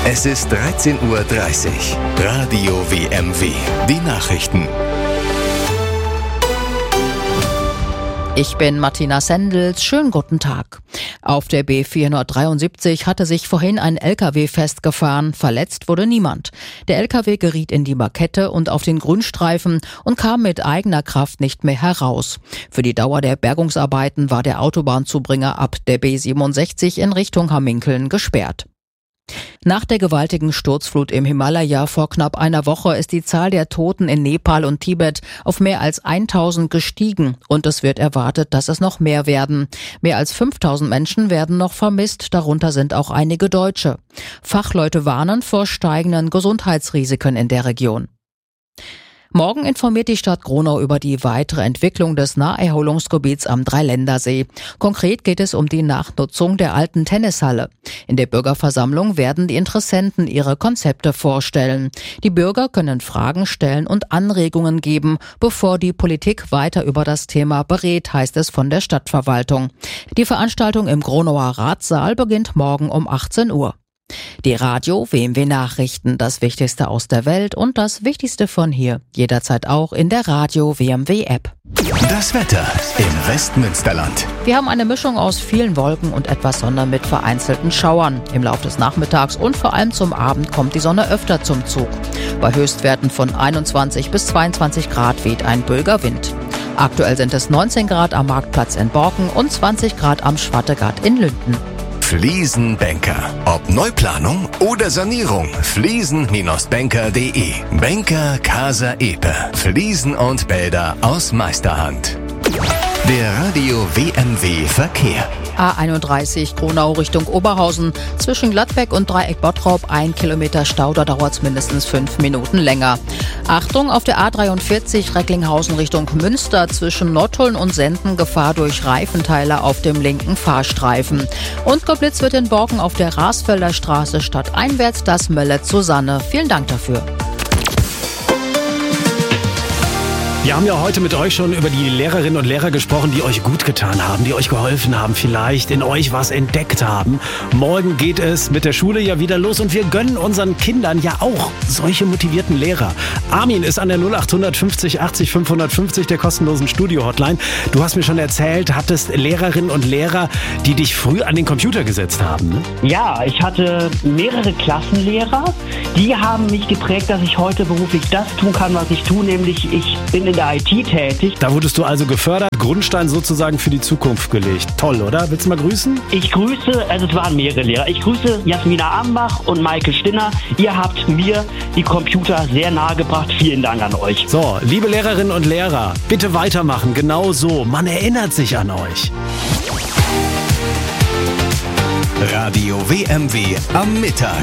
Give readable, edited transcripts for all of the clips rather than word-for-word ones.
Es ist 13:30 Uhr. Radio WMW. Die Nachrichten. Ich bin Martina Sendels. Schönen guten Tag. Auf der B473 hatte sich vorhin ein LKW festgefahren. Verletzt wurde niemand. Der LKW geriet in die Markette und auf den Grünstreifen und kam mit eigener Kraft nicht mehr heraus. Für die Dauer der Bergungsarbeiten war der Autobahnzubringer ab der B67 in Richtung Hamminkeln gesperrt. Nach der gewaltigen Sturzflut im Himalaya vor knapp einer Woche ist die Zahl der Toten in Nepal und Tibet auf mehr als 1000 gestiegen und es wird erwartet, dass es noch mehr werden. Mehr als 5000 Menschen werden noch vermisst, darunter sind auch einige Deutsche. Fachleute warnen vor steigenden Gesundheitsrisiken in der Region. Morgen informiert die Stadt Gronau über die weitere Entwicklung des Naherholungsgebiets am Dreiländersee. Konkret geht es um die Nachnutzung der alten Tennishalle. In der Bürgerversammlung werden die Interessenten ihre Konzepte vorstellen. Die Bürger können Fragen stellen und Anregungen geben, bevor die Politik weiter über das Thema berät, heißt es von der Stadtverwaltung. Die Veranstaltung im Gronauer Ratssaal beginnt morgen um 18 Uhr. Die Radio WMW Nachrichten, das Wichtigste aus der Welt und das Wichtigste von hier. Jederzeit auch in der Radio WMW App. Das Wetter im Westmünsterland. Wir haben eine Mischung aus vielen Wolken und etwas Sonne mit vereinzelten Schauern. Im Laufe des Nachmittags und vor allem zum Abend kommt die Sonne öfter zum Zug. Bei Höchstwerten von 21 bis 22 Grad weht ein böiger Wind. Aktuell sind es 19 Grad am Marktplatz in Borken und 20 Grad am Schwattegat in Lünden. Fliesenbanker. Ob Neuplanung oder Sanierung. Fliesen-banker.de. Banker Casa Epe. Fliesen und Bäder aus Meisterhand. Der Radio WMW Verkehr. A31 Gronau Richtung Oberhausen. Zwischen Gladbeck und Dreieck Bottrop 1 Kilometer Stau, da dauert es mindestens 5 Minuten länger. Achtung, auf der A43 Recklinghausen Richtung Münster zwischen Nottuln und Senden Gefahr durch Reifenteile auf dem linken Fahrstreifen. Und geblitzt wird in Borken auf der Rasfelder Straße stadteinwärts das Mölle zu Sanne. Vielen Dank dafür. Wir haben ja heute mit euch schon über die Lehrerinnen und Lehrer gesprochen, die euch gut getan haben, die euch geholfen haben, vielleicht in euch was entdeckt haben. Morgen geht es mit der Schule ja wieder los und wir gönnen unseren Kindern ja auch solche motivierten Lehrer. Armin ist an der 0800 50 80 550 der kostenlosen Studio-Hotline. Du hast mir schon erzählt, hattest Lehrerinnen und Lehrer, die dich früh an den Computer gesetzt haben, ne? Ja, ich hatte mehrere Klassenlehrer, die haben mich geprägt, dass ich heute beruflich das tun kann, was ich tue, nämlich ich bin in der IT tätig. Da wurdest du also gefördert, Grundstein sozusagen für die Zukunft gelegt. Toll, oder? Willst du mal grüßen? Ich grüße, also es waren mehrere Lehrer. Ich grüße Jasmina Ambach und Maike Stinner. Ihr habt mir die Computer sehr nahe gebracht. Vielen Dank an euch. So, liebe Lehrerinnen und Lehrer, bitte weitermachen. Genau so. Man erinnert sich an euch. Radio WMW am Mittag.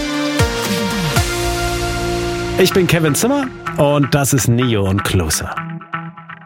Ich bin Kevin Zimmer und das ist Neo und Closer.